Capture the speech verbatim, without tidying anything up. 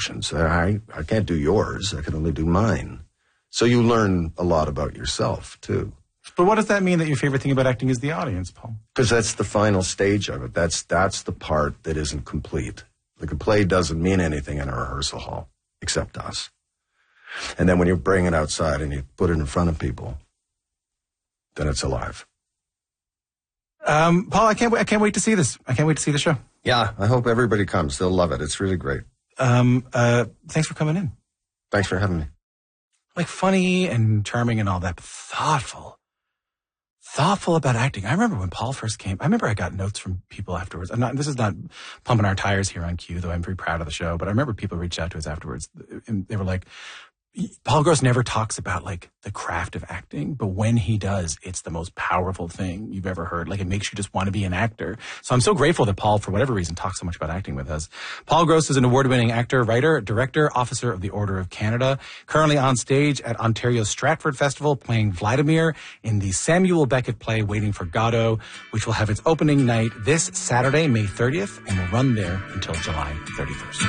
emotions. I, I can't do yours. I can only do mine. So you learn a lot about yourself, too. But what does that mean that your favorite thing about acting is the audience, Paul? Because that's the final stage of it. That's that's the part that isn't complete. Like a play doesn't mean anything in a rehearsal hall, except us. And then when you bring it outside and you put it in front of people, then it's alive. Um, Paul, I can't, I can't wait to see this. I can't wait to see the show. Yeah, I hope everybody comes. They'll love it. It's really great. Um, uh, thanks for coming in. Thanks for having me. Like funny and charming and all that, but thoughtful. Thoughtful about acting. I remember when Paul first came, I remember I got notes from people afterwards. I'm not, this is not pumping our tires here on Q, though I'm pretty proud of the show, but I remember people reached out to us afterwards and they were like, Paul Gross never talks about like the craft of acting, but when he does, it's the most powerful thing you've ever heard. Like it makes you just want to be an actor. So I'm so grateful that Paul, for whatever reason, talks so much about acting with us. Paul Gross is an award-winning actor, writer, director, officer of the Order of Canada, currently on stage at Ontario's Stratford Festival playing Vladimir in the Samuel Beckett play Waiting for Godot, which will have its opening night this Saturday, May thirtieth, and will run there until July thirty-first.